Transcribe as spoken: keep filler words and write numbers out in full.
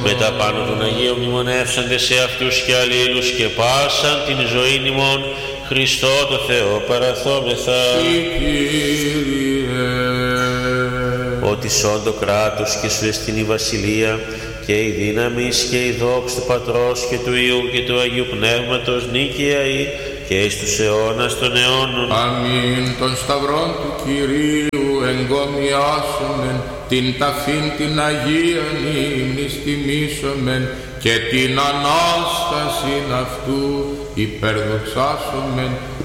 Μετά πάνω των Αγίων μνημονεύσαντε σε αυτούς και αλλήλους και πάσαν την ζωή ημών, Χριστό το Θεό παραθόμεθα. Ότι σών το κράτος και σου εστιν η βασιλεία και η δύναμη και η δόξη του Πατρός και του Υιού και του Αγίου Πνεύματος νίκαια ή και εις τους αιώνας των αιώνων. Αμήν. Των σταυρών του Κυρίου εγκομιάσομεν, την ταφήν την Αγίαν ύμνης τιμήσομεν και την Ανάσταση αυτού υπερδοξάσομεν